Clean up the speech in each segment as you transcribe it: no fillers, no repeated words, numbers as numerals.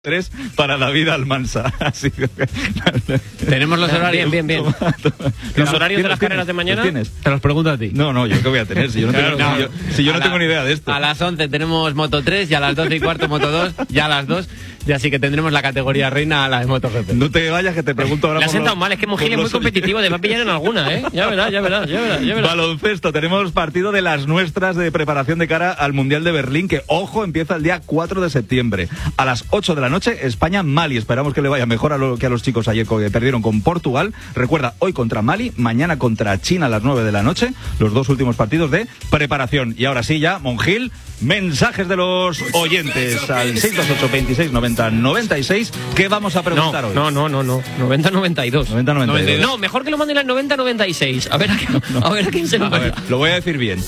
3 para David Almansa. Así que... Tenemos los horarios. Bien. ¿Los horarios de las carreras de mañana? Te los pregunto a ti. No, yo qué voy a tener si yo no tengo ni idea de esto. A las 11 tenemos Moto 3 y a las 12 y cuarto Moto 2, ya a las 2. Y así que tendremos la categoría reina a la de MotoGP. No te vayas que te pregunto ahora. Le ha sentado mal, es que Mongil es muy competitivo, te va a pillar en alguna, ¿eh? Ya verás. Baloncesto, tenemos partido de las nuestras de preparación de cara al Mundial de Berlín, que, ojo, empieza el día 4 de septiembre. A las 8 de la noche, España-Mali. Esperamos que le vaya mejor que a los chicos ayer que perdieron con Portugal. Recuerda, hoy contra Mali, mañana contra China a las 9 de la noche. Los dos últimos partidos de preparación. Y ahora sí, ya, Mongil, mensajes de los oyentes al 628-26-90-96. ¿Qué vamos a preguntar hoy? No. 90-92. 90-92. No, mejor que lo manden al 90-96. A ver a quién se lo manda. A ver, lo voy a decir bien.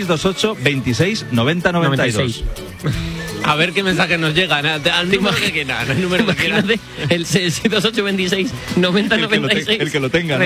628-26-90-92. A ver qué mensajes nos llegan. Al número que quieran. El número que quieran. El 628-26-90-96. El que lo tenga, ¿no?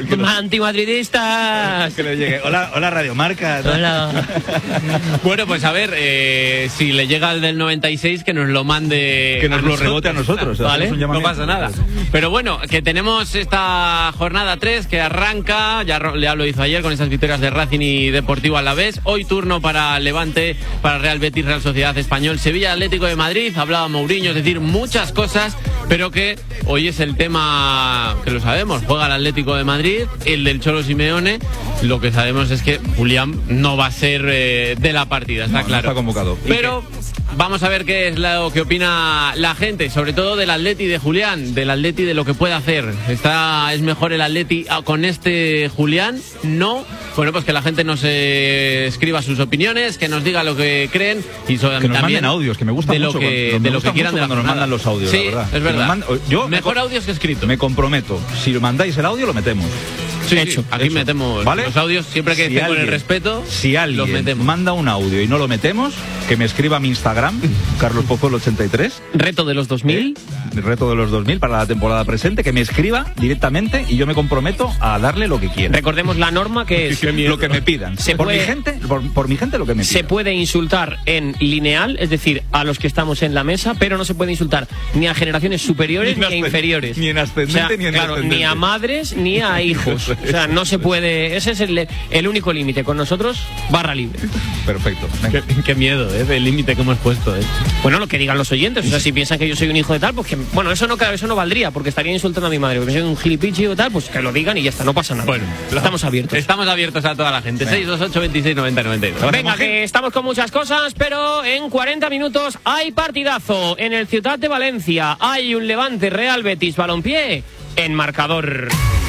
Antimadridistas. Que le llegue. Hola Radio Marca. Hola. Bueno, pues a ver, si le llega el del 96, que nos lo mande. Que nos lo rebote a nosotros. Vale, no pasa nada. Pero bueno, que tenemos esta jornada 3 que arranca, ya lo hizo ayer con esas victorias de Racing y Deportivo Alavés. Hoy turno para Levante, para Real Betis, Real Sociedad Español, Sevilla, Atlético de Madrid. Hablaba Mourinho, es decir, muchas cosas, pero que hoy es el tema que lo sabemos. Juega el Atlético de Madrid, el del Cholo Simeone. Lo que sabemos es que Julián no va a ser de la partida, está claro. No está convocado. Pero vamos a ver qué es lo que opina la gente, sobre todo del Atleti de Julián, del Atleti, de lo que puede hacer. ¿Es mejor el Atleti con este Julián? No. Bueno, pues que la gente nos escriba sus opiniones, que nos diga lo que creen y que nos manden audios, que me gusta mucho de lo que quieran cuando nos mandan los audios. Sí, la verdad. Es verdad. Mejor audios que escritos. Me comprometo. Si mandáis el audio, lo metemos. Sí, aquí metemos, ¿vale? Los audios, siempre que estén con el respeto. Si alguien manda un audio y no lo metemos, que me escriba a mi Instagram, Carlos Pozuelo 83. Reto de los 2000. Reto de los 2000 para la temporada presente, que me escriba directamente y yo me comprometo a darle lo que quiera. Recordemos la norma, que es lo que me pidan. Por mi gente, lo que me pidan. Se puede insultar en lineal, es decir, a los que estamos en la mesa, pero no se puede insultar ni a generaciones superiores ni a inferiores. Ni en ascendente ni en descendente. Ni a madres ni a hijos. O sea, no se puede. Ese es el único límite. Con nosotros, barra libre. Perfecto. Qué miedo, el límite que hemos puesto. Bueno, lo que digan los oyentes. O sea, si piensan que yo soy un hijo de tal, pues que. Bueno, eso no valdría, porque estaría insultando a mi madre. Porque soy un gilipichi o tal, pues que lo digan y ya está, no pasa nada. Bueno, estamos abiertos. Estamos abiertos a toda la gente. 628-26-90-92. Venga, que estamos con muchas cosas, pero en 40 minutos hay partidazo en el Ciutat de Valencia. Hay un Levante Real Betis Balompié en marcador.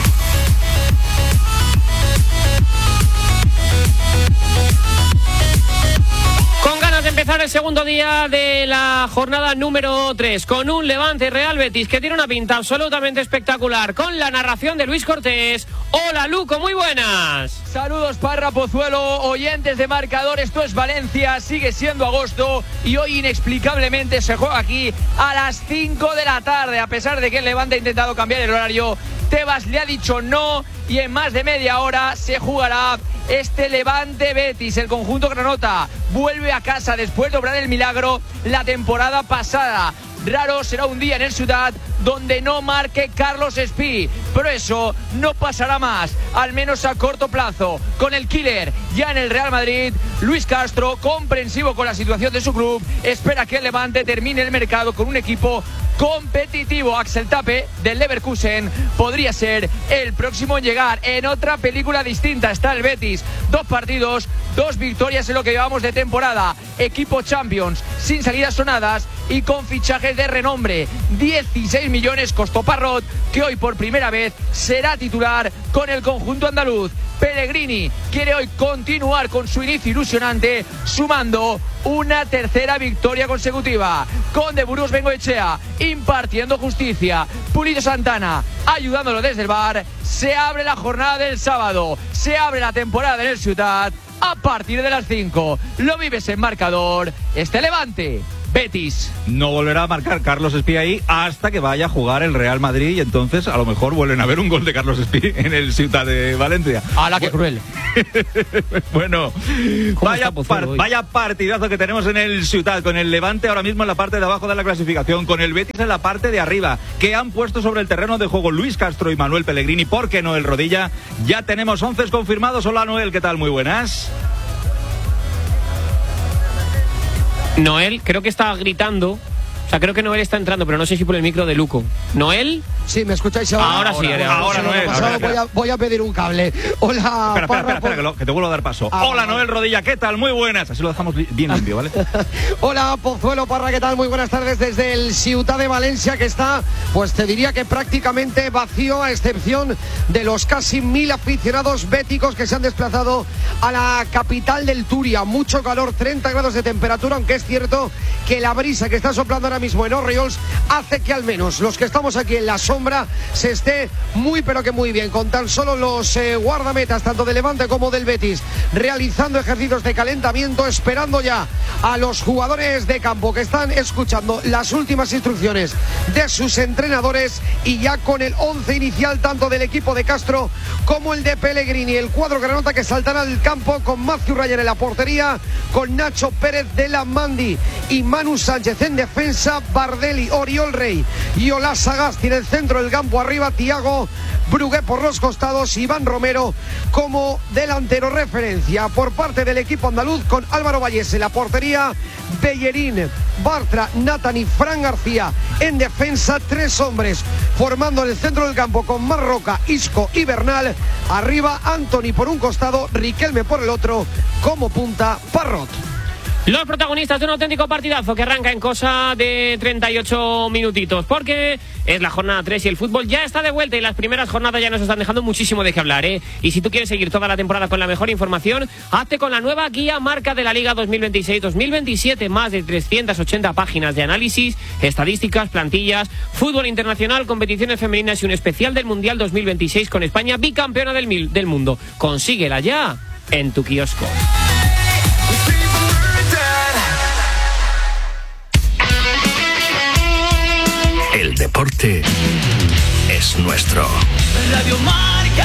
Empezar el segundo día de la jornada número 3 con un Levante Real Betis que tiene una pinta absolutamente espectacular, con la narración de Luis Cortés. Hola Luco, muy buenas. Saludos Parra, Pozuelo, oyentes de marcador. Esto es Valencia, sigue siendo agosto y hoy inexplicablemente se juega aquí a las 5 de la tarde, a pesar de que el Levante ha intentado cambiar el horario. Tebas le ha dicho no y en más de media hora se jugará este Levante Betis. El conjunto granota vuelve a casa después de obrar el milagro la temporada pasada. Raro será un día en el Ciutat donde no marque Carlos Espí, pero eso no pasará más, al menos a corto plazo. Con el killer ya en el Real Madrid, Luis Castro, comprensivo con la situación de su club, espera que el Levante termine el mercado con un equipo competitivo. Axel Tape del Leverkusen podría ser el próximo en llegar. En otra película distinta está el Betis, 2 partidos, 2 victorias en lo que llevamos de temporada, equipo Champions, sin salidas sonadas y con fichajes de renombre. 16 millones costó Parrot, que hoy por primera vez será titular con el conjunto andaluz. Pellegrini quiere hoy continuar con su inicio ilusionante, sumando una tercera victoria consecutiva. Con de Burgos Bengoechea impartiendo justicia, Pulido Santana ayudándolo desde el bar. Se abre la jornada del sábado, se abre la temporada en el Ciutat a partir de las 5. Lo vives en marcador, este Levante Betis. No volverá a marcar Carlos Espí ahí hasta que vaya a jugar el Real Madrid y entonces a lo mejor vuelven a ver un gol de Carlos Espí en el Ciutat de Valencia. ¡Hala, qué cruel! Bueno, vaya partidazo que tenemos en el Ciutat, con el Levante ahora mismo en la parte de abajo de la clasificación, con el Betis en la parte de arriba, que han puesto sobre el terreno de juego Luis Castro y Manuel Pellegrini, ¿por qué no el Rodilla? Ya tenemos 11 confirmados. Hola Noel, ¿qué tal? Muy buenas. Noel, creo que está gritando. O sea, creo que Noel está entrando, pero no sé si por el micro de Luco. ¿Noel? Sí, ¿me escucháis ahora? Ahora sí, ahora Noel. Voy a pedir un cable. Hola, espera, que te vuelvo a dar paso. Hola Noel Rodilla, ¿qué tal? Muy buenas. Así lo dejamos bien limpio, ¿vale? Hola Pozuelo, Parra, ¿qué tal? Muy buenas tardes desde el Ciutat de Valencia, que está, pues te diría que prácticamente vacío, a excepción de los casi 1000 aficionados béticos que se han desplazado a la capital del Turia. Mucho calor, 30 grados de temperatura, aunque es cierto que la brisa que está soplando ahora mismo en Orriols hace que al menos los que estamos aquí en la sombra se esté muy pero que muy bien, con tan solo los guardametas tanto de Levante como del Betis realizando ejercicios de calentamiento, esperando ya a los jugadores de campo que están escuchando las últimas instrucciones de sus entrenadores, y ya con el 11 inicial tanto del equipo de Castro como el de Pellegrini. El cuadro granota que saltará al campo con Matthew Ryan en la portería, con Nacho Pérez de la Mandi y Manu Sánchez en defensa, Bardelli, Oriol Rey y Olas Sagasti en el centro del campo, arriba Thiago Brugué por los costados, Iván Romero como delantero. Referencia por parte del equipo andaluz con Álvaro Vallés en la portería, Bellerín, Bartra, Nathan y Fran García en defensa, tres hombres formando en el centro del campo con Marroca, Isco y Bernal, arriba Antony por un costado, Riquelme por el otro, como punta Parrot. Los protagonistas de un auténtico partidazo que arranca en cosa de 38 minutitos, porque es la jornada 3 y el fútbol ya está de vuelta y las primeras jornadas ya nos están dejando muchísimo de qué hablar, ¿eh? Y si tú quieres seguir toda la temporada con la mejor información, hazte con la nueva guía marca de la Liga 2026-2027, más de 380 páginas de análisis, estadísticas, plantillas, fútbol internacional, competiciones femeninas y un especial del Mundial 2026 con España bicampeona del mundo. Consíguela ya en tu kiosco. El deporte es nuestro. Radio Marca.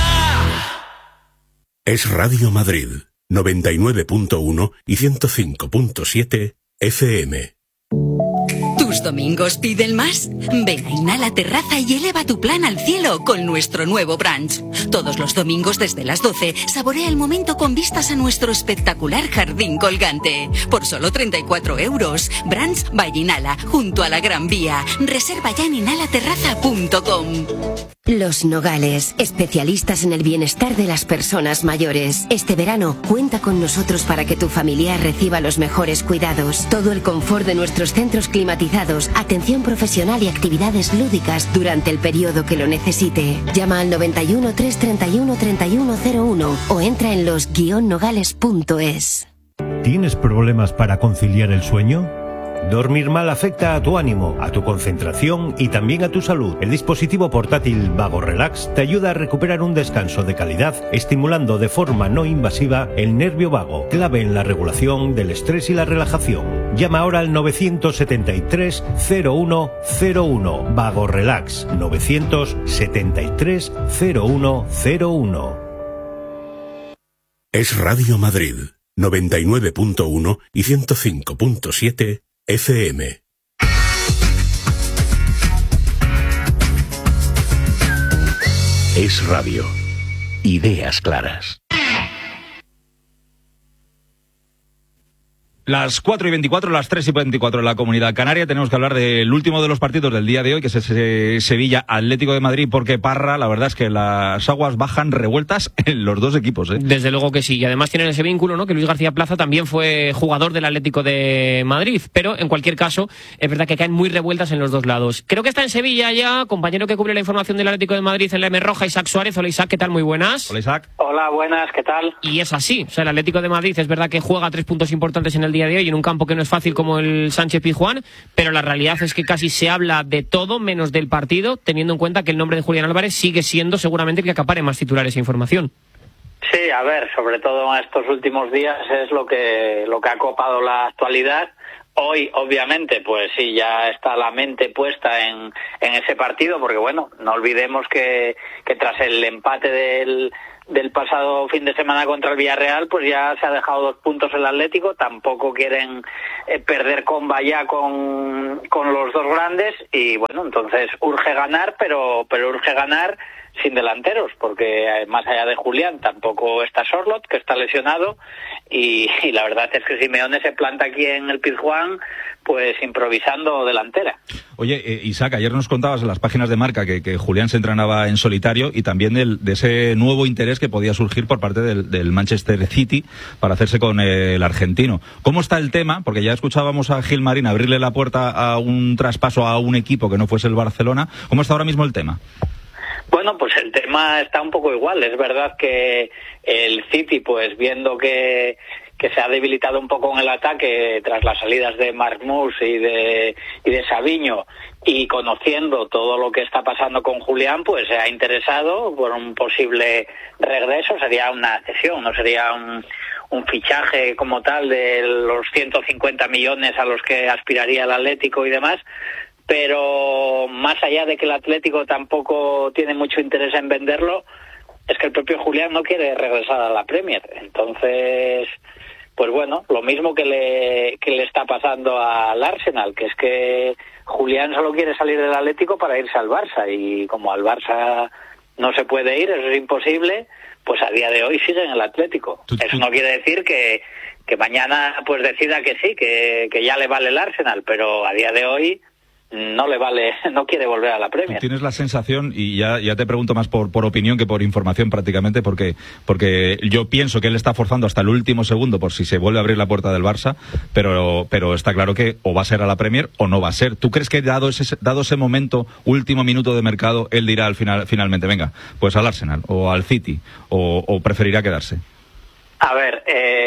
Es Radio Madrid, 99.1 y 105.7 FM. ¿Tus domingos piden más? Ven a Inhala Terraza y eleva tu plan al cielo con nuestro nuevo brunch. Todos los domingos desde las 12, saborea el momento con vistas a nuestro espectacular jardín colgante. Por solo 34 euros. Brunch by Inhala, junto a la Gran Vía. Reserva ya en inhalaterraza.com. Los Nogales, especialistas en el bienestar de las personas mayores. Este verano, cuenta con nosotros para que tu familiar reciba los mejores cuidados. Todo el confort de nuestros centros climatizados, atención profesional y actividades lúdicas durante el periodo que lo necesite. Llama al 91 331 3101 o entra en los-nogales.es. ¿Tienes problemas para conciliar el sueño? Dormir mal afecta a tu ánimo, a tu concentración y también a tu salud. El dispositivo portátil Vago Relax te ayuda a recuperar un descanso de calidad, estimulando de forma no invasiva el nervio vago, clave en la regulación del estrés y la relajación. Llama ahora al 973 0101. Vago Relax, 973 0101. Es Radio Madrid, 99.1 y 105.7 FM. Es radio. Ideas claras. Las 4:24, las 3:24 en la Comunidad Canaria. Tenemos que hablar del último de los partidos del día de hoy, que es ese Sevilla Atlético de Madrid, porque Parra, la verdad es que las aguas bajan revueltas en los dos equipos, ¿eh? Desde luego que sí, y además tienen ese vínculo, ¿no? Que Luis García Plaza también fue jugador del Atlético de Madrid, pero en cualquier caso es verdad que caen muy revueltas en los dos lados. Creo que está en Sevilla ya, compañero que cubre la información del Atlético de Madrid en la M Roja, Isaac Suárez. Hola Isaac, ¿qué tal? Muy buenas. Hola Isaac. Hola, buenas, ¿qué tal? Y es así, o sea, el Atlético de Madrid es verdad que juega 3 puntos importantes en el día de hoy en un campo que no es fácil como el Sánchez Pizjuán, pero la realidad es que casi se habla de todo menos del partido, teniendo en cuenta que el nombre de Julián Álvarez sigue siendo seguramente el que acapare más titulares e información. Sí, a ver, sobre todo en estos últimos días es lo que ha copado la actualidad. Hoy, obviamente, pues sí, ya está la mente puesta en ese partido, porque bueno, no olvidemos que tras el empate del pasado fin de semana contra el Villarreal, pues ya se ha dejado 2 puntos el Atlético. Tampoco quieren perder comba ya con los 2 grandes, y bueno, entonces urge ganar, pero urge ganar sin delanteros, porque más allá de Julián tampoco está Sorloth, que está lesionado, y la verdad es que Simeone se planta aquí en el Pizjuán pues improvisando delantera. Oye, Isaac, ayer nos contabas en las páginas de Marca que Julián se entrenaba en solitario, y también de ese nuevo interés que podía surgir por parte del Manchester City para hacerse con el argentino. ¿Cómo está el tema? Porque ya escuchábamos a Gilmarín abrirle la puerta a un traspaso a un equipo que no fuese el Barcelona. ¿Cómo está ahora mismo el tema? Bueno, pues el tema está un poco igual. Es verdad que el City, pues viendo que se ha debilitado un poco en el ataque tras las salidas de Marmús y de Savinho, y conociendo todo lo que está pasando con Julián, pues se ha interesado por un posible regreso. Sería una cesión, no sería un fichaje como tal de los 150 millones a los que aspiraría el Atlético y demás. Pero más allá de que el Atlético tampoco tiene mucho interés en venderlo, es que el propio Julián no quiere regresar a la Premier. Entonces, pues bueno, lo mismo que le está pasando al Arsenal, que es que Julián solo quiere salir del Atlético para irse al Barça, y como al Barça no se puede ir, eso es imposible, pues a día de hoy sigue en el Atlético. Eso no quiere decir que mañana pues decida que sí, que ya le vale el Arsenal, pero a día de hoy no le vale, no quiere volver a la Premier. Tienes la sensación, y ya te pregunto más por opinión que por información prácticamente, porque yo pienso que él está forzando hasta el último segundo por si se vuelve a abrir la puerta del Barça, pero está claro que o va a ser a la Premier o no va a ser. ¿Tú crees que dado ese momento, último minuto de mercado, él dirá finalmente, venga, pues al Arsenal o al City, o preferirá quedarse? A ver,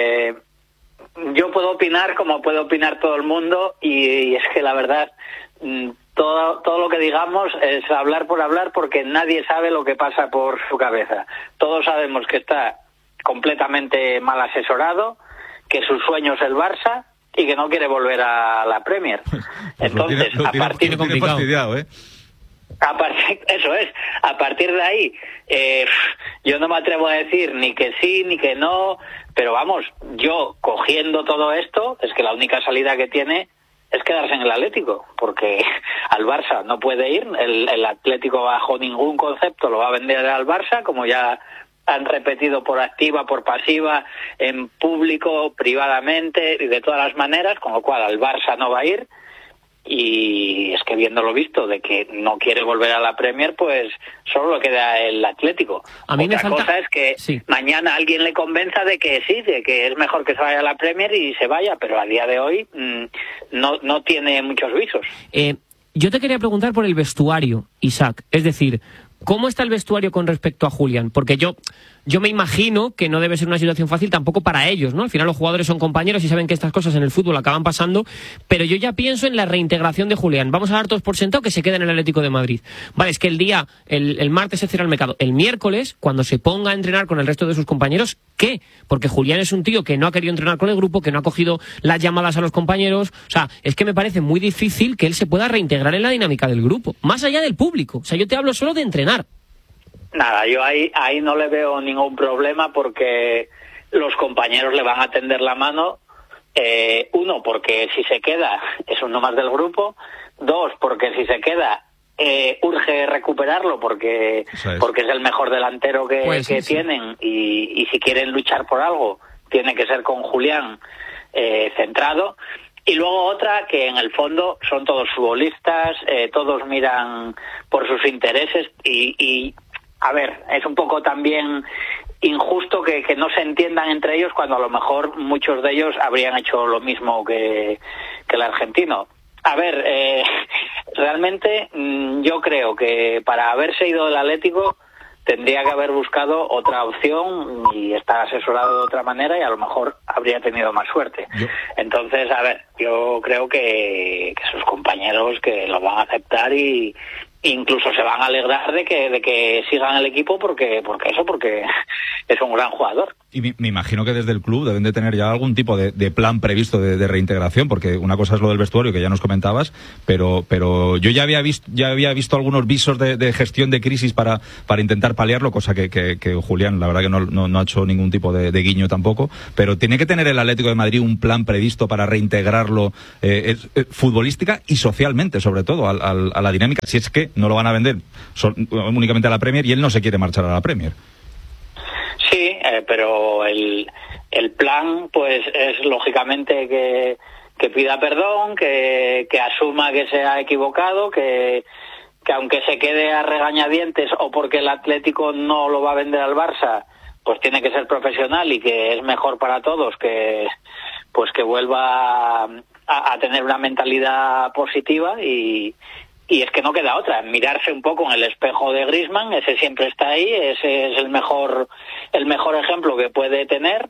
yo puedo opinar como puede opinar todo el mundo, y es que la verdad, todo lo que digamos es hablar por hablar, porque nadie sabe lo que pasa por su cabeza. Todos sabemos que está completamente mal asesorado, que su sueño es el Barça y que no quiere volver a la Premier. Entonces, a partir de ahí, yo no me atrevo a decir ni que sí ni que no, pero vamos, yo cogiendo todo esto, es que la única salida que tiene es quedarse en el Atlético, porque al Barça no puede ir. El Atlético bajo ningún concepto lo va a vender al Barça, como ya han repetido por activa, por pasiva, en público, privadamente y de todas las maneras, con lo cual al Barça no va a ir. Y es que viéndolo visto de que no quiere volver a la Premier, pues solo le queda el Atlético. A mí Otra cosa es que mañana alguien le convenza de que sí, de que es mejor que se vaya a la Premier y se vaya, pero a día de hoy no tiene muchos visos. Yo te quería preguntar por el vestuario, Isaac, es decir, ¿cómo está el vestuario con respecto a Julián? Porque yo me imagino que no debe ser una situación fácil tampoco para ellos, ¿no? Al final los jugadores son compañeros y saben que estas cosas en el fútbol acaban pasando, pero yo ya pienso en la reintegración de Julián. Vamos a dar todos por sentado que se queda en el Atlético de Madrid. Vale, es que el martes se cierra el mercado. El miércoles, cuando se ponga a entrenar con el resto de sus compañeros, ¿qué? Porque Julián es un tío que no ha querido entrenar con el grupo, que no ha cogido las llamadas a los compañeros. O sea, es que me parece muy difícil que él se pueda reintegrar en la dinámica del grupo, más allá del público. O sea, yo te hablo solo de entrenar. Nada, yo ahí no le veo ningún problema, porque los compañeros le van a tender la mano. Uno, porque si se queda es uno más del grupo. Dos, porque si se queda urge recuperarlo, porque es el mejor delantero que tienen, y si quieren luchar por algo tiene que ser con Julián centrado. Y luego otra, que en el fondo son todos futbolistas, todos miran por sus intereses, y a ver, es un poco también injusto que no se entiendan entre ellos, cuando a lo mejor muchos de ellos habrían hecho lo mismo que el argentino. A ver, realmente yo creo que para haberse ido del Atlético tendría que haber buscado otra opción y estar asesorado de otra manera, y a lo mejor habría tenido más suerte. Entonces, a ver, yo creo que sus compañeros que lo van a aceptar, y incluso se van a alegrar de que sigan el equipo, porque es un gran jugador. Y me imagino que desde el club deben de tener ya algún tipo de plan previsto de reintegración, porque una cosa es lo del vestuario, que ya nos comentabas, pero yo ya había visto algunos visos de gestión de crisis para intentar paliarlo, cosa que Julián, la verdad que no ha hecho ningún tipo de guiño tampoco, pero tiene que tener el Atlético de Madrid un plan previsto para reintegrarlo futbolística y socialmente, sobre todo, a la dinámica, si es que no lo van a vender únicamente a la Premier y él no se quiere marchar a la Premier. Sí, pero el plan pues es lógicamente que pida perdón, que asuma que se ha equivocado, que aunque se quede a regañadientes o porque el Atlético no lo va a vender al Barça, pues tiene que ser profesional y que es mejor para todos que vuelva a tener una mentalidad positiva y es que no queda otra, mirarse un poco en el espejo de Griezmann, ese siempre está ahí, ese es el mejor ejemplo que puede tener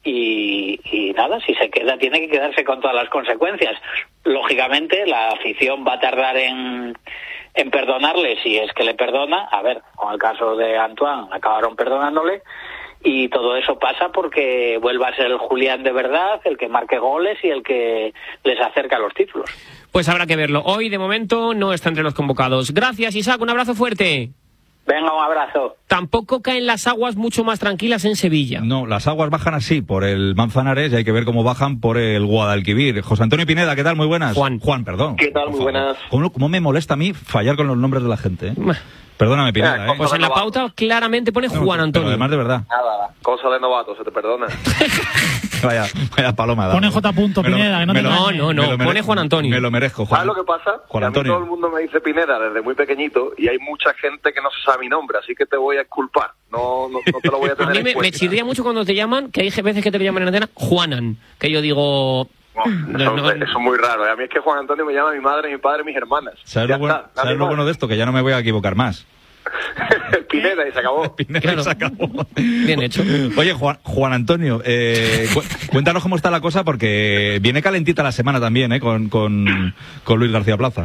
y nada, si se queda tiene que quedarse con todas las consecuencias. Lógicamente la afición va a tardar en perdonarle si es que le perdona. A ver, con el caso de Antoine acabaron perdonándole y todo eso pasa porque vuelva a ser el Julián de verdad, el que marque goles y el que les acerca a los títulos. Pues habrá que verlo. Hoy, de momento, no está entre los convocados. Gracias, Isaac. Un abrazo fuerte. Venga, un abrazo. Tampoco caen las aguas mucho más tranquilas en Sevilla. No, las aguas bajan así por el Manzanares y hay que ver cómo bajan por el Guadalquivir. José Antonio Pineda, ¿qué tal? Muy buenas. Juan, perdón. ¿Qué tal? Muy buenas. ¿Cómo me molesta a mí fallar con los nombres de la gente? Perdóname, Pineda. Pues en la pauta claramente pone Juan Antonio. Pero además de verdad. Nada, cosa de novato, se te perdona. Vaya paloma. Pone J. Pineda, que no te No, pone Juan Antonio. Me lo merezco, Juan. ¿Sabes lo que pasa? Juan que Antonio. A mí todo el mundo me dice Pineda desde muy pequeñito y hay mucha gente que no se sabe mi nombre, así que te voy a exculpar. No te lo voy a tener a mí en cuenta. me chirría mucho cuando te llaman, que hay veces que te lo llaman en antena, Juanan, que yo digo... Eso es muy raro. A mí es que Juan Antonio me llama mi madre, mi padre, mis hermanas. ¿Sabes lo bueno de esto? Que ya no me voy a equivocar más. Pineda y se acabó. Pineda se acabó. Bien hecho. Oye, Juan Antonio, cuéntanos cómo está la cosa porque viene calentita la semana también, con Luis García Plaza.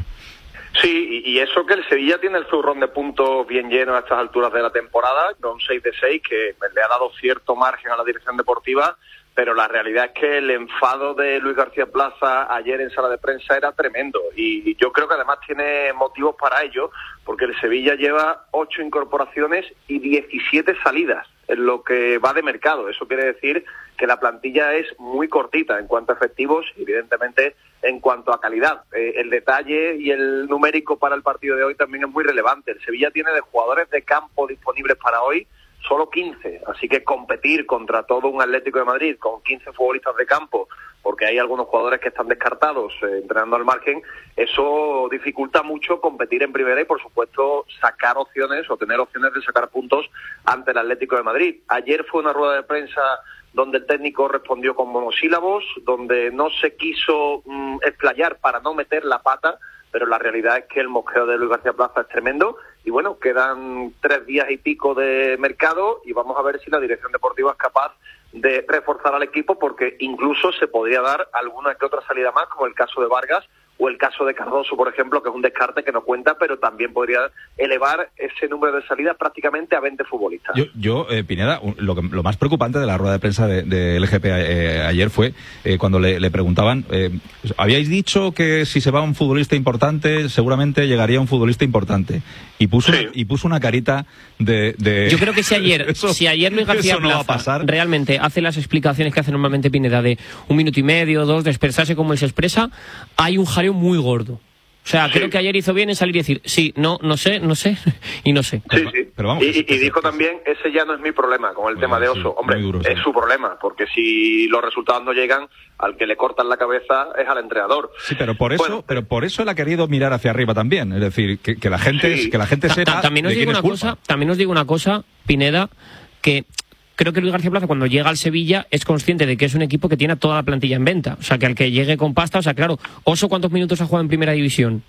Sí, y eso que el Sevilla tiene el zurrón de puntos bien lleno a estas alturas de la temporada, con 6 de 6, que le ha dado cierto margen a la dirección deportiva, pero la realidad es que el enfado de Luis García Plaza ayer en sala de prensa era tremendo y yo creo que además tiene motivos para ello, porque el Sevilla lleva 8 incorporaciones y 17 salidas en lo que va de mercado. Eso quiere decir que la plantilla es muy cortita en cuanto a efectivos y evidentemente en cuanto a calidad. El detalle y el numérico para el partido de hoy también es muy relevante. El Sevilla tiene de jugadores de campo disponibles para hoy solo 15, así que competir contra todo un Atlético de Madrid con 15 futbolistas de campo, porque hay algunos jugadores que están descartados entrenando al margen, eso dificulta mucho competir en primera y por supuesto sacar opciones o tener opciones de sacar puntos ante el Atlético de Madrid. Ayer fue una rueda de prensa donde el técnico respondió con monosílabos, donde no se quiso explayar para no meter la pata, pero la realidad es que el mosqueo de Luis García Plaza es tremendo y bueno, quedan 3 días y pico de mercado y vamos a ver si la dirección deportiva es capaz de reforzar al equipo, porque incluso se podría dar alguna que otra salida más, como el caso de Vargas o el caso de Cardoso, por ejemplo, que es un descarte que no cuenta, pero también podría elevar ese número de salidas prácticamente a 20 futbolistas. Yo Pineda, lo más preocupante de la rueda de prensa de LGP ayer fue cuando le preguntaban, habíais dicho que si se va un futbolista importante, seguramente llegaría un futbolista importante. Y puso una carita de... Yo creo que si ayer Luis García Plaza realmente hace las explicaciones que hace normalmente Pineda de 1 minuto y medio, 2, de expresarse como él se expresa, hay un jaleo muy gordo. O sea, creo que ayer hizo bien en salir y decir, sí, no sé, y no sé. Sí. Pero vamos, y dijo también, ese ya no es mi problema con el tema de Oso. Hombre, es su problema, porque si los resultados no llegan, al que le cortan la cabeza es al entrenador. Sí, pero por eso él ha querido mirar hacia arriba también. Es decir, que la gente sepa también os de quién es culpa. También os digo una cosa, Pineda, que... Creo que Luis García Plaza, cuando llega al Sevilla, es consciente de que es un equipo que tiene toda la plantilla en venta. O sea, que al que llegue con pasta, o sea, claro, Oso, ¿cuántos minutos ha jugado en Primera División?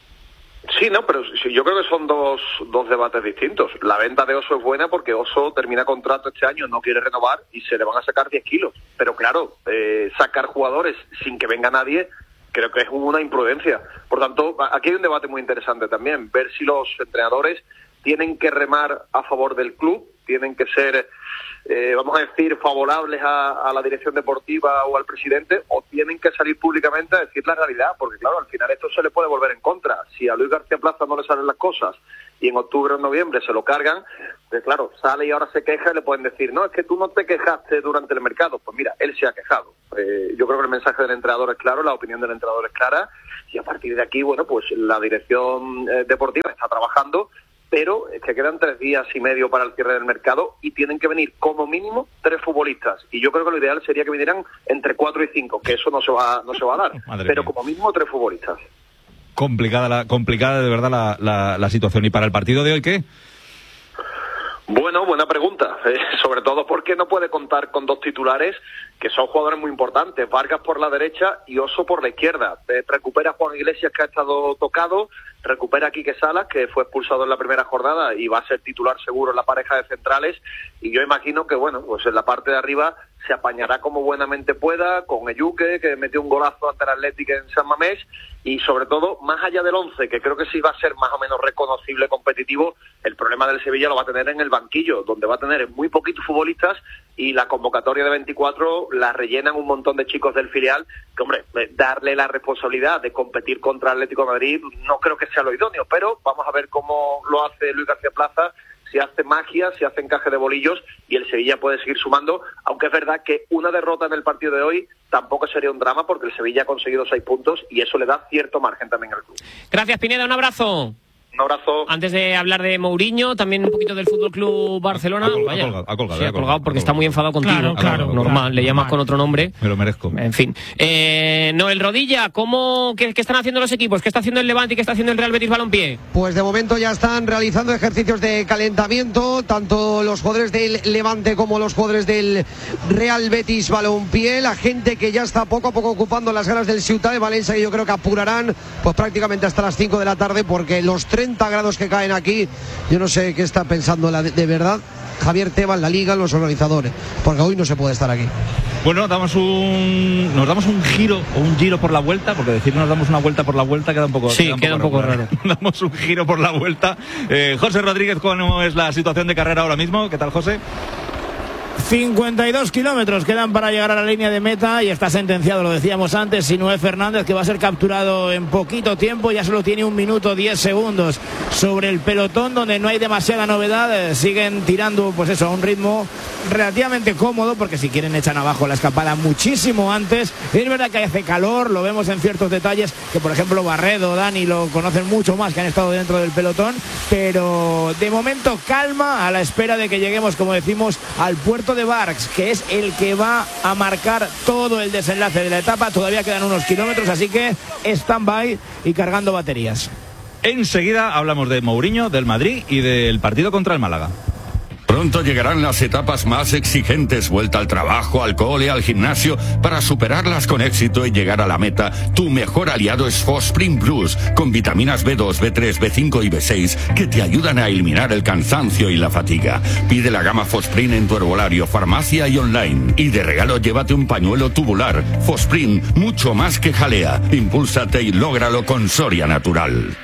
Sí, no, pero yo creo que son dos debates distintos. La venta de Oso es buena porque Oso termina contrato este año, no quiere renovar y se le van a sacar 10 kilos. Pero claro, sacar jugadores sin que venga nadie, creo que es una imprudencia. Por tanto, aquí hay un debate muy interesante también, ver si los entrenadores tienen que remar a favor del club, tienen que ser, vamos a decir, favorables a la dirección deportiva o al presidente, o tienen que salir públicamente a decir la realidad, porque claro, al final esto se le puede volver en contra. Si a Luis García Plaza no le salen las cosas y en octubre o noviembre se lo cargan, pues claro, sale y ahora se queja y le pueden decir, no, es que tú no te quejaste durante el mercado. Pues mira, él se ha quejado. Yo creo que el mensaje del entrenador es claro, la opinión del entrenador es clara, y a partir de aquí, bueno, pues la dirección deportiva está trabajando, pero es que quedan 3 días y medio para el cierre del mercado y tienen que venir como mínimo 3 futbolistas. Y yo creo que lo ideal sería que vinieran entre 4 y 5, que eso no se va a dar. Pero como mínimo 3 futbolistas. Complicada de verdad la situación. ¿Y para el partido de hoy qué? Bueno, buena pregunta, sobre todo porque no puede contar con 2 titulares que son jugadores muy importantes, Vargas por la derecha y Oso por la izquierda. Recupera a Juan Iglesias, que ha estado tocado, recupera a Quique Salas, que fue expulsado en la primera jornada y va a ser titular seguro en la pareja de centrales, y yo imagino que, bueno, pues en la parte de arriba se apañará como buenamente pueda, con Eyuque, que metió un golazo ante el Atlético en San Mamés, y sobre todo, más allá del 11, que creo que sí va a ser más o menos reconocible, competitivo, el problema del Sevilla lo va a tener en el banquillo, donde va a tener muy poquitos futbolistas, y la convocatoria de 24 la rellenan un montón de chicos del filial, que, hombre, darle la responsabilidad de competir contra el Atlético de Madrid no creo que sea lo idóneo, pero vamos a ver cómo lo hace Luis García Plaza, si hace magia, si hace encaje de bolillos, y el Sevilla puede seguir sumando, aunque es verdad que una derrota en el partido de hoy tampoco sería un drama, porque el Sevilla ha conseguido 6 puntos y eso le da cierto margen también al club. Gracias, Pineda, un abrazo. Un abrazo. Antes de hablar de Mourinho, también un poquito del Fútbol Club Barcelona. Ha colgado porque está muy enfadado contigo. Claro. Normal, le llamas con otro nombre. Me lo merezco. En fin. Noel Rodilla, ¿qué están haciendo los equipos? ¿Qué está haciendo el Levante y qué está haciendo el Real Betis Balompié? Pues de momento ya están realizando ejercicios de calentamiento, tanto los jugadores del Levante como los jugadores del Real Betis Balompié. La gente que ya está poco a poco ocupando las ganas del Ciutat de Valencia, y yo creo que apurarán pues prácticamente hasta las 5 de la tarde, porque los 30 grados que caen aquí, yo no sé qué está pensando de verdad Javier Tebas, la Liga, los organizadores, porque hoy no se puede estar aquí. Bueno, nos damos un giro por la vuelta, porque decir nos damos una vuelta por la vuelta queda un poco raro. Damos un giro por la vuelta. José Rodríguez, ¿cómo es la situación de carrera ahora mismo? ¿Qué tal, José? 52 kilómetros quedan para llegar a la línea de meta y está sentenciado, lo decíamos antes, Sinué Fernández, que va a ser capturado en poquito tiempo. Ya solo tiene 1 minuto 10 segundos sobre el pelotón, donde no hay demasiada novedad. Siguen tirando pues eso, a un ritmo relativamente cómodo, porque si quieren echan abajo la escapada muchísimo antes. Es verdad que hace calor, lo vemos en ciertos detalles, que por ejemplo Barredo, Dani lo conocen mucho más, que han estado dentro del pelotón, pero de momento calma, a la espera de que lleguemos, como decimos, al puerto de Barx, que es el que va a marcar todo el desenlace de la etapa. Todavía quedan unos kilómetros, así que stand-by y cargando baterías. Enseguida hablamos de Mourinho, del Madrid y del partido contra el Málaga. Pronto llegarán las etapas más exigentes, vuelta al trabajo, al cole, al gimnasio. Para superarlas con éxito y llegar a la meta, tu mejor aliado es Fosprin Plus, con vitaminas B2, B3, B5 y B6 que te ayudan a eliminar el cansancio y la fatiga. Pide la gama Fosprin en tu herbolario, farmacia y online. Y de regalo llévate un pañuelo tubular. Fosprin, mucho más que jalea. Impúlsate y lógralo con Soria Natural.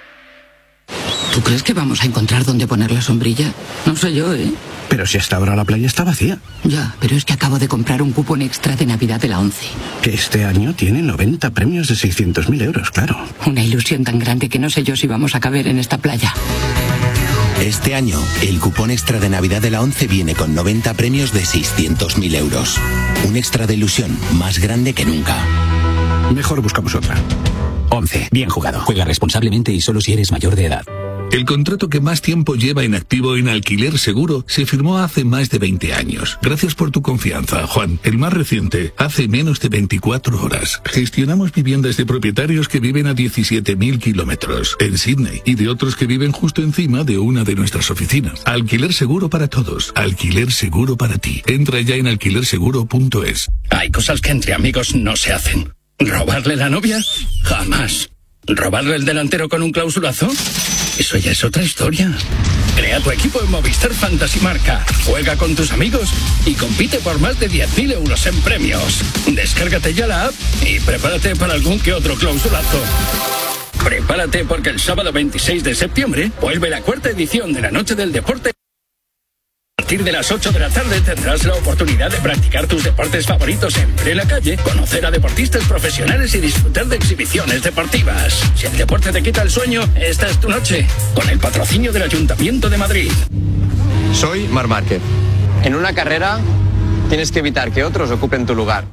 ¿Tú crees que vamos a encontrar dónde poner la sombrilla? No sé yo, ¿eh? Pero si hasta ahora la playa está vacía. Ya, pero es que acabo de comprar un cupón extra de Navidad de la ONCE. Que este año tiene 90 premios de 600.000 euros, claro. Una ilusión tan grande que no sé yo si vamos a caber en esta playa. Este año, el cupón extra de Navidad de la ONCE viene con 90 premios de 600.000 euros. Un extra de ilusión más grande que nunca. Mejor buscamos otra. ONCE, bien jugado. Juega responsablemente y solo si eres mayor de edad. El contrato que más tiempo lleva inactivo en Alquiler Seguro se firmó hace más de 20 años. Gracias por tu confianza, Juan. El más reciente, hace menos de 24 horas. Gestionamos viviendas de propietarios que viven a 17.000 kilómetros en Sydney y de otros que viven justo encima de una de nuestras oficinas. Alquiler Seguro para todos. Alquiler Seguro para ti. Entra ya en alquilerseguro.es. Hay cosas que entre amigos no se hacen. ¿Robarle la novia? Jamás. ¿Robarle el delantero con un clausulazo? Eso ya es otra historia. Crea tu equipo en Movistar Fantasy Marca. Juega con tus amigos y compite por más de 10.000 euros en premios. Descárgate ya la app y prepárate para algún que otro clausulazo. Prepárate porque el sábado 26 de septiembre vuelve la cuarta edición de la Noche del Deporte. A partir de las 8 de la tarde tendrás la oportunidad de practicar tus deportes favoritos en plena calle, conocer a deportistas profesionales y disfrutar de exhibiciones deportivas. Si el deporte te quita el sueño, esta es tu noche, con el patrocinio del Ayuntamiento de Madrid. Soy Marc Márquez. En una carrera tienes que evitar que otros ocupen tu lugar.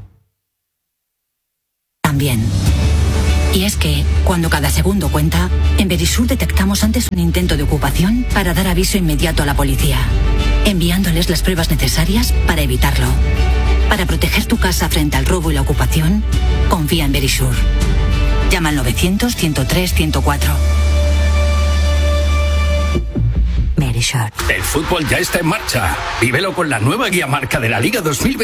También. Y es que, cuando cada segundo cuenta, en Verisur detectamos antes un intento de ocupación para dar aviso inmediato a la policía, enviándoles las pruebas necesarias para evitarlo. Para proteger tu casa frente al robo y la ocupación, confía en Verisur. Llama al 900 103 104. Verisur. El fútbol ya está en marcha. Vívelo con la nueva guía marca de la Liga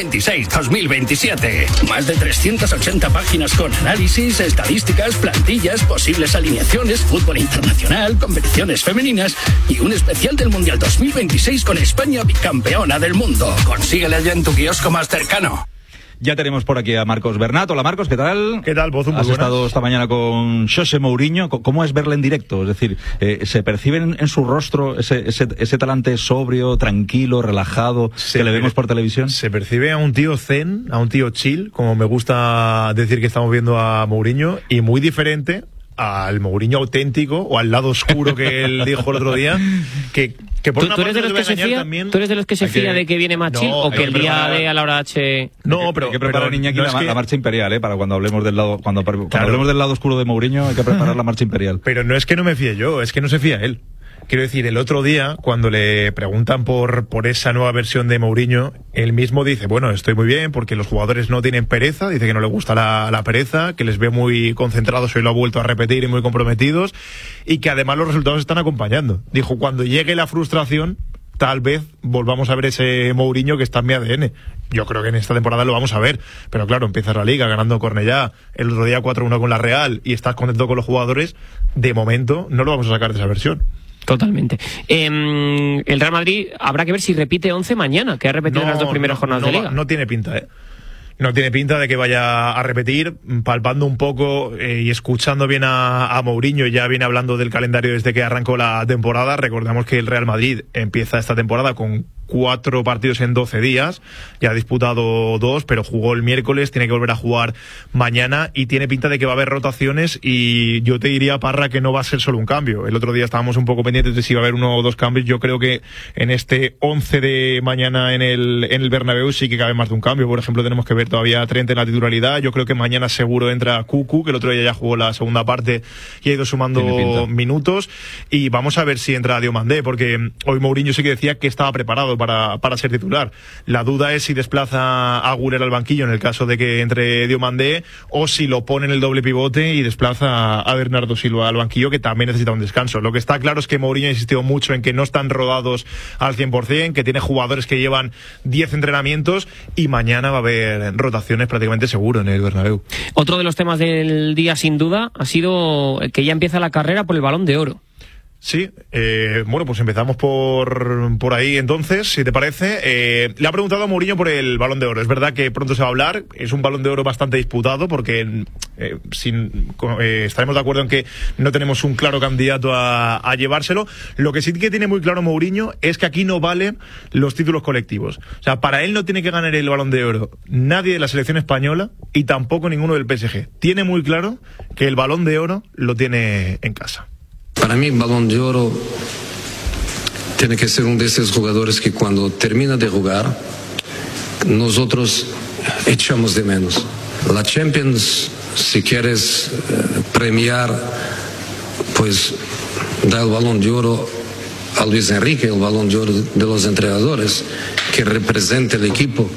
2026-2027. Más de 380 páginas con análisis, estadísticas, plantillas, posibles alineaciones, fútbol internacional, competiciones femeninas y un especial del Mundial 2026 con España bicampeona del mundo. Consíguela ya en tu kiosco más cercano. Ya tenemos por aquí a Marcos Bernat. Hola Marcos, ¿qué tal? ¿Qué tal, Bozo? Has estado esta mañana con José Mourinho. ¿Cómo es verle en directo? Es decir, ¿se percibe en su rostro ese talante sobrio, tranquilo, relajado que le vemos por televisión? Se percibe a un tío zen, a un tío chill, como me gusta decir que estamos viendo a Mourinho, y muy diferente al Mourinho auténtico o al lado oscuro que él dijo el otro día, que por una parte ¿Tú eres de los que se fía de que viene más chill o que el día de a la hora H? No, pero hay que preparar, Iñaki, la marcha imperial, para cuando hablemos del lado hablemos del lado oscuro de Mourinho, hay que preparar la marcha imperial. Pero no es que no me fíe yo, es que no se fía él. Quiero decir, el otro día, cuando le preguntan por esa nueva versión de Mourinho, él mismo dice, bueno, estoy muy bien porque los jugadores no tienen pereza, dice que no le gusta la pereza, que les ve muy concentrados, hoy lo ha vuelto a repetir, y muy comprometidos, y que además los resultados están acompañando. Dijo, cuando llegue la frustración, tal vez volvamos a ver ese Mourinho que está en mi ADN. Yo creo que en esta temporada lo vamos a ver, pero claro, empiezas la Liga ganando Cornellá, el otro día 4-1 con la Real, y estás contento con los jugadores, de momento no lo vamos a sacar de esa versión. Totalmente. El Real Madrid habrá que ver si repite 11 mañana, que ha repetido en las dos primeras jornadas de Liga. No tiene pinta, No tiene pinta de que vaya a repetir. Palpando un poco y escuchando bien a Mourinho, ya viene hablando del calendario desde que arrancó la temporada. Recordamos que el Real Madrid empieza esta temporada con 4 partidos en 12 días, ya ha disputado 2, pero jugó el miércoles, tiene que volver a jugar mañana y tiene pinta de que va a haber rotaciones, y yo te diría, Parra, que no va a ser solo un cambio. El otro día estábamos un poco pendientes de si iba a haber 1 o 2 cambios. Yo creo que en este 11 de mañana en el Bernabéu sí que cabe más de un cambio. Por ejemplo, tenemos que ver todavía a Trent en la titularidad. Yo creo que mañana seguro entra Cucu, que el otro día ya jugó la segunda parte y ha ido sumando minutos, y vamos a ver si entra Diomandé, porque hoy Mourinho sí que decía que estaba preparado para ser titular. La duda es si desplaza a Güler al banquillo en el caso de que entre Diomandé, o si lo pone en el doble pivote y desplaza a Bernardo Silva al banquillo, que también necesita un descanso. Lo que está claro es que Mourinho ha insistido mucho en que no están rodados al 100%, que tiene jugadores que llevan 10 entrenamientos, y mañana va a haber rotaciones prácticamente seguro en el Bernabéu. Otro de los temas del día, sin duda, ha sido que ya empieza la carrera por el Balón de Oro. Sí, bueno, pues empezamos por ahí entonces, si te parece. Le ha preguntado a Mourinho por el Balón de Oro. Es verdad que pronto se va a hablar, es un Balón de Oro bastante disputado, porque estaremos de acuerdo en que no tenemos un claro candidato a llevárselo. Lo que sí que tiene muy claro Mourinho es que aquí no valen los títulos colectivos. O sea, para él no tiene que ganar el Balón de Oro nadie de la selección española, y tampoco ninguno del PSG. Tiene muy claro que el Balón de Oro lo tiene en casa. Para mí, Balón de Oro tiene que ser uno de esos jugadores que cuando termina de jugar, nosotros echamos de menos. La Champions, si quieres premiar, pues da el Balón de Oro a Luis Enrique, el Balón de Oro de los entrenadores, que representa el equipo.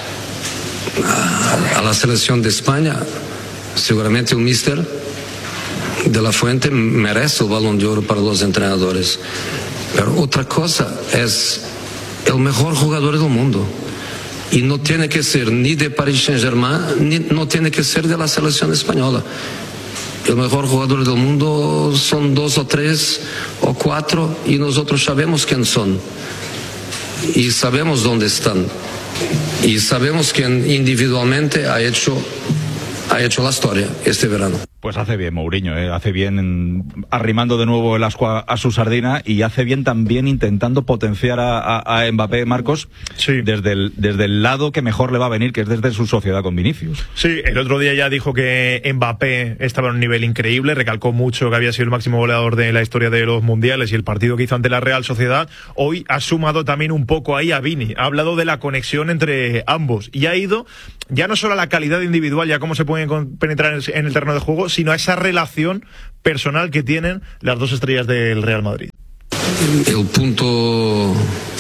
A la selección de España, seguramente el míster de la Fuente merece el Balón de Oro para los entrenadores. Pero otra cosa es el mejor jugador del mundo. Y no tiene que ser ni de Paris Saint-Germain, ni no tiene que ser de la selección española. El mejor jugador del mundo son 2 o 3 o 4, y nosotros sabemos quién son. Y sabemos dónde están. Y sabemos quién individualmente ha hecho la historia este verano. Pues hace bien Mourinho, hace bien arrimando de nuevo el ascua a su sardina, y hace bien también intentando potenciar a Mbappé, Marcos, desde el lado que mejor le va a venir, que es desde su sociedad con Vinicius. Sí, el otro día ya dijo que Mbappé estaba en un nivel increíble, recalcó mucho que había sido el máximo goleador de la historia de los mundiales y el partido que hizo ante la Real Sociedad. Hoy ha sumado también un poco ahí a Vini, ha hablado de la conexión entre ambos y ha ido ya no solo a la calidad individual, ya cómo se pueden penetrar en el terreno de juego, sino a esa relación personal que tienen las dos estrellas del Real Madrid. El punto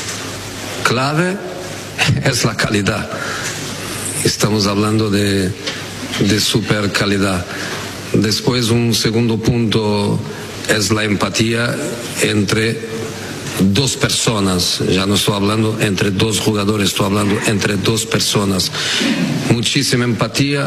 clave es la calidad. Estamos hablando de super calidad. Después, un segundo punto es la empatía entre dos personas. Ya no estoy hablando entre dos jugadores, estoy hablando entre dos personas. Muchísima empatía,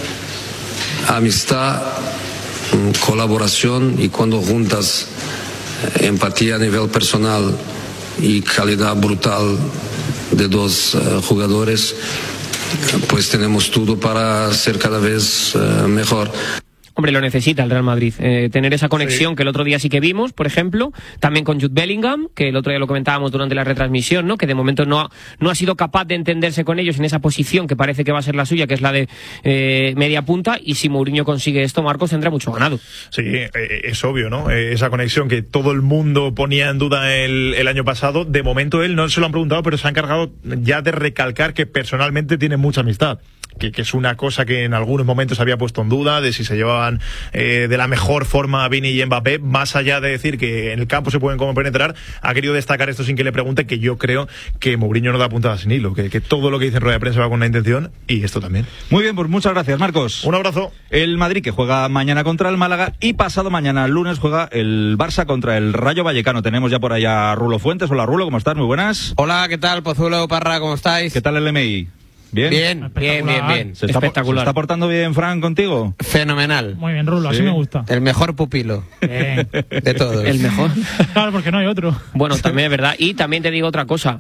amistad, colaboración, y cuando juntas empatía a nivel personal y calidad brutal de dos jugadores, pues tenemos todo para ser cada vez mejor. Hombre, lo necesita el Real Madrid, tener esa conexión que el otro día sí que vimos, por ejemplo, también con Jude Bellingham, que el otro día lo comentábamos durante la retransmisión, ¿no? Que de momento no ha sido capaz de entenderse con ellos en esa posición que parece que va a ser la suya, que es la de media punta, y si Mourinho consigue esto, Marcos, tendrá mucho ganado. Sí, es obvio, ¿no? Esa conexión que todo el mundo ponía en duda el año pasado, de momento él no se lo han preguntado, pero se ha encargado ya de recalcar que personalmente tiene mucha amistad. Que es una cosa que en algunos momentos había puesto en duda, de si se llevaban de la mejor forma Vini y Mbappé, más allá de decir que en el campo se pueden como penetrar. Ha querido destacar esto sin que le pregunte, que yo creo que Mourinho no da puntada sin hilo, que todo lo que dice en rueda de prensa va con una intención, y esto también. Muy bien, pues muchas gracias, Marcos. Un abrazo. El Madrid, que juega mañana contra el Málaga, y pasado mañana, lunes, juega el Barça contra el Rayo Vallecano. Tenemos ya por allá a Rulo Fuentes. Hola, Rulo, ¿cómo estás? Muy buenas. Hola, ¿qué tal? Pozuelo, Parra, ¿cómo estáis? ¿Qué tal el MI? ¿Bien? Bien. ¿Se está portando bien Fran contigo? Fenomenal. Muy bien, Rulo, así me gusta. El mejor pupilo de todos. El mejor. Claro, porque no hay otro. Bueno, también es verdad. Y también te digo otra cosa.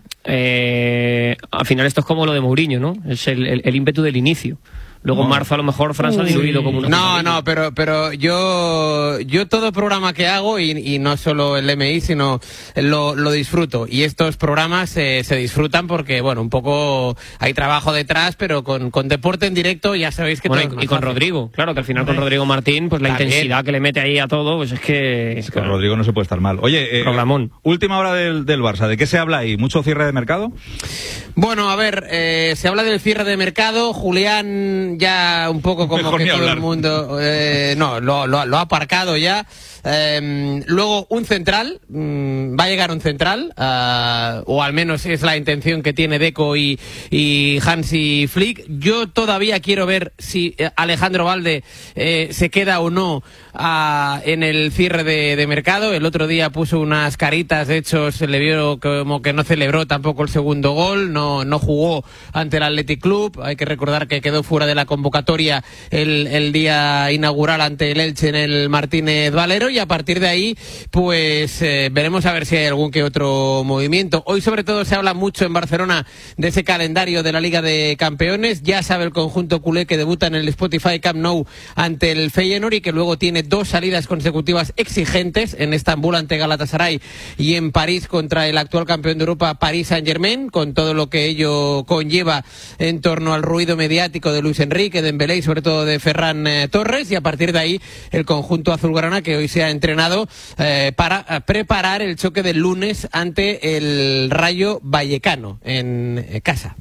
Al final esto es como lo de Mourinho, ¿no? Es el ímpetu del inicio. Luego en marzo a lo mejor Fran se ha diluido como una... No, pero yo todo programa que hago, y no solo el MI, sino lo disfruto. Y estos programas se disfrutan porque, bueno, un poco hay trabajo detrás, pero con deporte en directo ya sabéis que... Bueno, y con Rodrigo, claro, que al final con Rodrigo Martín, pues la intensidad que le mete ahí a todo, pues es que... Con Rodrigo no se puede estar mal. Oye, programón. Última hora del Barça, ¿de qué se habla ahí? ¿Mucho cierre de mercado? Bueno, a ver, se habla del cierre de mercado. Julián ya un poco como mejor que todo hablar. El mundo lo ha aparcado ya. Luego un central, va a llegar un central, o al menos es la intención que tiene Deco y Hansi Flick. Yo todavía quiero ver si Alejandro Valde se queda o no en el cierre de mercado. El otro día puso unas caritas, de hecho se le vio como que no celebró tampoco el segundo gol, no jugó ante el Athletic Club. Hay que recordar que quedó fuera de la convocatoria el día inaugural ante el Elche en el Martínez Valero, y a partir de ahí pues veremos a ver si hay algún que otro movimiento. Hoy sobre todo se habla mucho en Barcelona de ese calendario de la Liga de Campeones. Ya sabe el conjunto culé que debuta en el Spotify Camp Nou ante el Feyenoord, y que luego tiene 2 salidas consecutivas exigentes, en Estambul ante Galatasaray y en París contra el actual campeón de Europa, Paris Saint-Germain, con todo lo que ello conlleva en torno al ruido mediático de Luis Enrique, de Dembélé y sobre todo de Ferran Torres. Y a partir de ahí el conjunto azulgrana, que hoy se ha entrenado para preparar el choque del lunes ante el Rayo Vallecano en casa.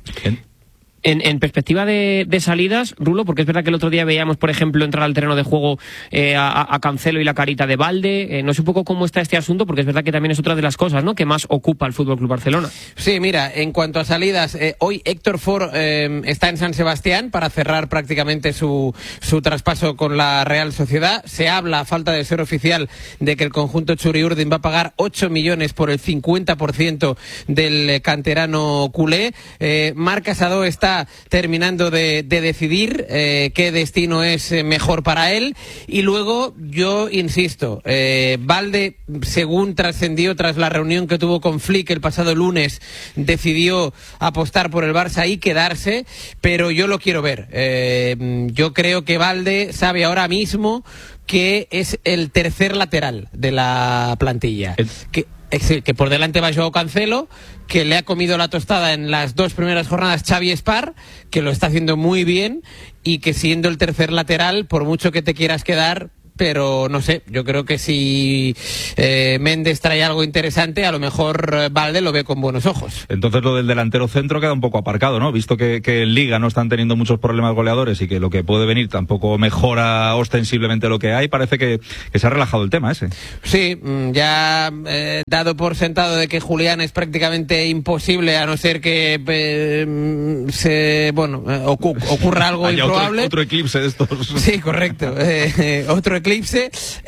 En perspectiva de salidas, Rulo, porque es verdad que el otro día veíamos, por ejemplo, entrar al terreno de juego a Cancelo y la carita de Valde. No sé un poco cómo está este asunto, porque es verdad que también es otra de las cosas, ¿no?, que más ocupa el Fútbol Club Barcelona. Sí, mira, en cuanto a salidas, hoy Héctor Ford está en San Sebastián para cerrar prácticamente su traspaso con la Real Sociedad. Se habla, a falta de ser oficial, de que el conjunto Churiurdin va a pagar 8 millones por el 50% del canterano culé. Marc Casado está está terminando de decidir qué destino es mejor para él. Y luego, yo insisto, Valde, según trascendió tras la reunión que tuvo con Flick el pasado lunes, decidió apostar por el Barça y quedarse, pero yo lo quiero ver. Yo creo que Valde sabe ahora mismo que es el tercer lateral de la plantilla. Que por delante va Joao Cancelo, que le ha comido la tostada en las 2 primeras jornadas Xavi Espar, que lo está haciendo muy bien, y que siendo el tercer lateral, por mucho que te quieras quedar, pero no sé, yo creo que si Méndez trae algo interesante, a lo mejor Valde lo ve con buenos ojos. Entonces lo del delantero centro queda un poco aparcado, ¿no? Visto que en Liga no están teniendo muchos problemas goleadores y que lo que puede venir tampoco mejora ostensiblemente lo que hay, parece que se ha relajado el tema ese. Sí, ya dado por sentado de que Julián es prácticamente imposible, a no ser que ocurra algo improbable. Otro eclipse de estos. Sí, correcto. Otro eclipse.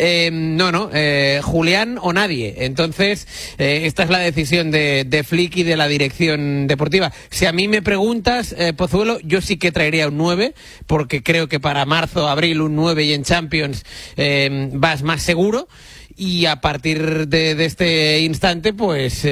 Julián o nadie. Entonces, esta es la decisión de Flick y de la dirección deportiva. Si a mí me preguntas, Pozuelo, yo sí que traería un 9, porque creo que para marzo, abril, un 9 y en Champions vas más seguro. Y a partir de este instante, pues,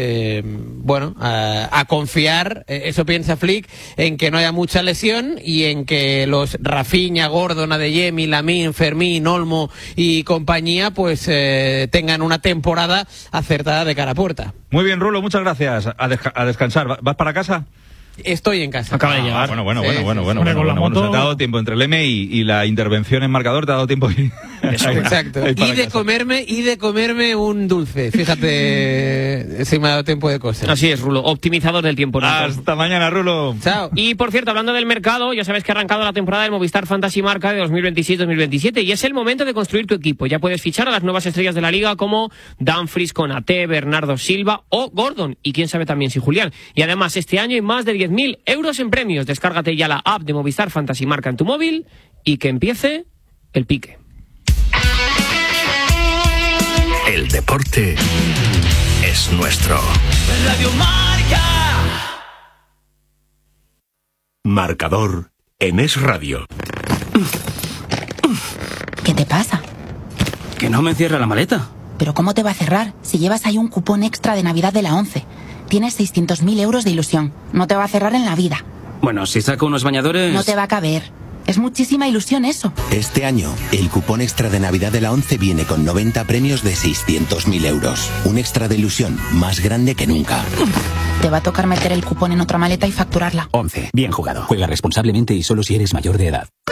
a confiar, eso piensa Flick, en que no haya mucha lesión y en que los Rafinha, Gordon, Adeyemi, Lamine, Fermín, Olmo y compañía, pues, tengan una temporada acertada de cara a puerta. Muy bien, Rulo, muchas gracias. A descansar. ¿Vas para casa? Estoy en casa. Acaba de llegar. Bueno. Se te ha dado tiempo entre el M y la intervención en marcador, te ha dado tiempo. Exacto. Y de comerme un dulce. Fíjate si me ha dado tiempo de cosas. Así es, Rulo. Optimizador del tiempo. Hasta mañana, Rulo. Chao. Y por cierto, hablando del mercado, ya sabes que ha arrancado la temporada del Movistar Fantasy Marca de 2026-2027 y es el momento de construir tu equipo. Ya puedes fichar a las nuevas estrellas de la liga como Dumfries, Konaté, Bernardo Silva o Gordon. Y quién sabe también si Julián. Y además, este año hay más de 10.000 euros en premios. Descárgate ya la app de Movistar Fantasy Marca en tu móvil y que empiece el pique. El deporte es nuestro. Radio Marca. Marcador en Es Radio. ¿Qué te pasa? Que no me cierra la maleta. ¿Pero cómo te va a cerrar si llevas ahí un cupón extra de Navidad de la 11? Tienes 600.000 euros de ilusión. No te va a cerrar en la vida. Bueno, si saco unos bañadores... No te va a caber. Es muchísima ilusión eso. Este año, el cupón extra de Navidad de la 11 viene con 90 premios de 600.000 euros. Un extra de ilusión más grande que nunca. Te va a tocar meter el cupón en otra maleta y facturarla. 11. Bien jugado. Juega responsablemente y solo si eres mayor de edad.